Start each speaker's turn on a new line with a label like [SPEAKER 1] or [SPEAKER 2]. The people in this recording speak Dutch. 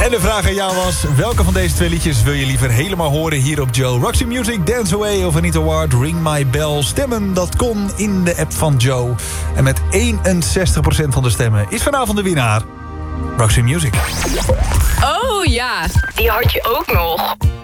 [SPEAKER 1] En de vraag aan jou was... welke van deze twee liedjes wil je liever helemaal horen hier op Joe? Roxy Music, Dance Away of Anita Ward, Ring My Bell. Stemmen, dat kon in de app van Joe. En met 61% van de stemmen is vanavond de winnaar Roxy Music.
[SPEAKER 2] Oh ja, die had je ook nog.